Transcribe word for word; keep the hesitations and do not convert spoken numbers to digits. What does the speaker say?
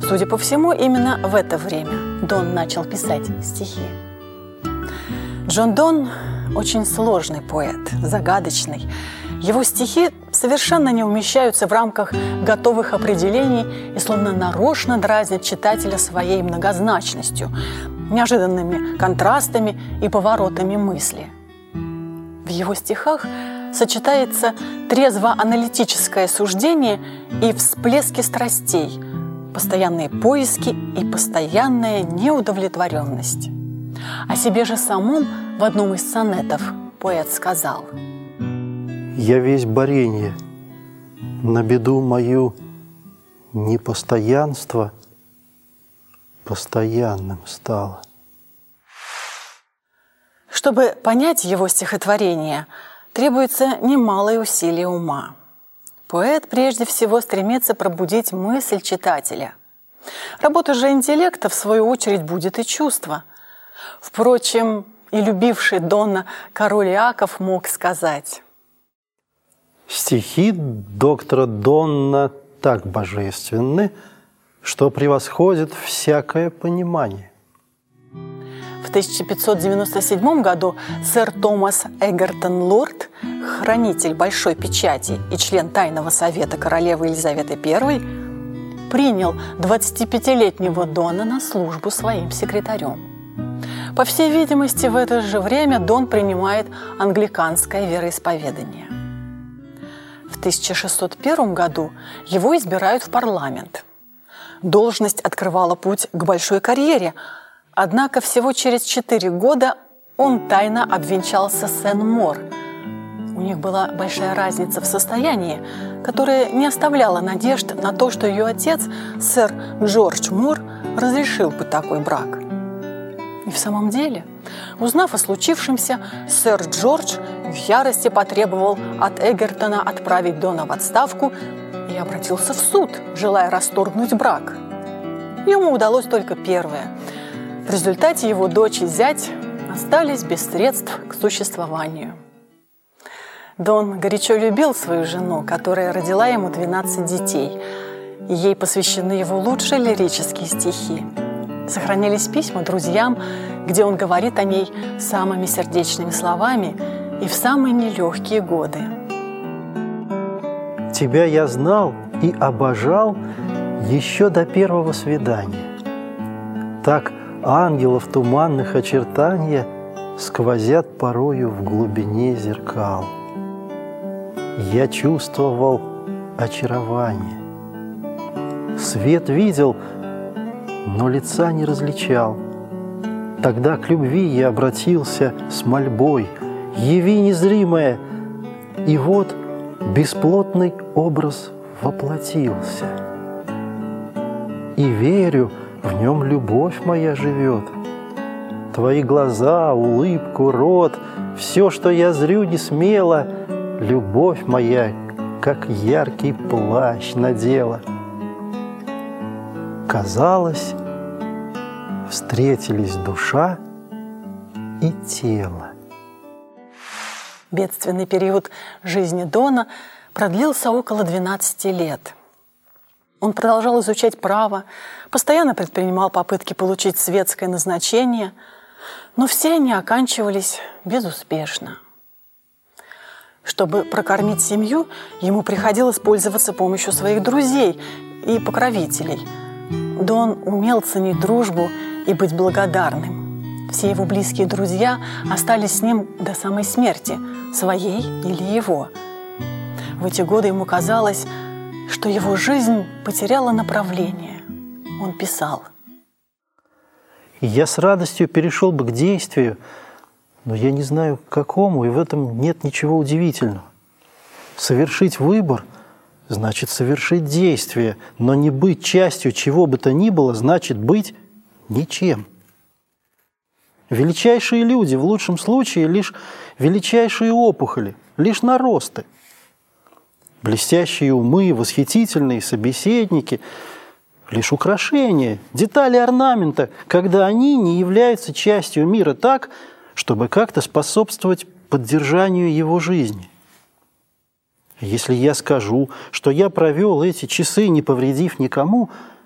Судя по всему, именно в это время Дон начал писать стихи. Джон Дон очень сложный поэт, загадочный. Его стихи совершенно не умещаются в рамках готовых определений и словно нарочно дразнят читателя своей многозначностью, неожиданными контрастами и поворотами мысли. В его стихах сочетается трезво-аналитическое суждение и всплески страстей, постоянные поиски и постоянная неудовлетворенность. О себе же самом в одном из сонетов поэт сказал: «Я весь боренье, на беду мою непостоянство постоянным стало». Чтобы понять его стихотворение, требуется немалое усилие ума. Поэт прежде всего стремится пробудить мысль читателя. Работа же интеллекта, в свою очередь, будет и чувство. Впрочем, и любивший Дона король Иаков мог сказать: «Стихи доктора Донна так божественны, что превосходят всякое понимание». В тысяча пятьсот девяносто седьмом году сэр Томас Эгертон Лорд, хранитель Большой печати и член Тайного совета королевы Елизаветы Первой, принял двадцатипятилетнего Дона на службу своим секретарем. По всей видимости, в это же время Дон принимает англиканское вероисповедание. В тысяча шестьсот первом году его избирают в парламент. Должность открывала путь к большой карьере, однако всего через четыре года он тайно обвенчался с Энн Мор. У них была большая разница в состоянии, которая не оставляла надежд на то, что ее отец, сэр Джордж Мор, разрешил бы такой брак. И в самом деле, узнав о случившемся, сэр Джордж в ярости потребовал от Эгертона отправить Дона в отставку и обратился в суд, желая расторгнуть брак. Ему удалось только первое. В результате его дочь и зять остались без средств к существованию. Дон горячо любил свою жену, которая родила ему двенадцать детей, и ей посвящены его лучшие лирические стихи. Сохранились письма друзьям, где он говорит о ней самыми сердечными словами и в самые нелегкие годы. «Тебя я знал и обожал еще до первого свидания. Так ангелов туманных очертания сквозят порою в глубине зеркал. Я чувствовал очарование. Свет видел, но лица не различал. Тогда к любви я обратился с мольбой: яви незримое, и вот бесплотный образ воплотился. И верю, в нем любовь моя живет. Твои глаза, улыбку, рот, все, что я зрю не смело, любовь моя, как яркий плащ надела. Казалось, встретились душа и тело». Бедственный период жизни Дона продлился около двенадцати лет. Он продолжал изучать право, постоянно предпринимал попытки получить светское назначение, но все они оканчивались безуспешно. Чтобы прокормить семью, ему приходилось пользоваться помощью своих друзей и покровителей. Дон умел ценить дружбу и быть благодарным. Все его близкие друзья остались с ним до самой смерти, своей или его. В эти годы ему казалось, что его жизнь потеряла направление. Он писал: «Я с радостью перешел бы к действию, но я не знаю, к какому, и в этом нет ничего удивительного. Совершить выбор – значит совершить действие, но не быть частью чего бы то ни было – значит быть ничем. Величайшие люди в лучшем случае лишь величайшие опухоли, лишь наросты. Блестящие умы, восхитительные собеседники – лишь украшения, детали орнамента, когда они не являются частью мира так, чтобы как-то способствовать поддержанию его жизни. Если я скажу, что я провел эти часы, не повредив никому,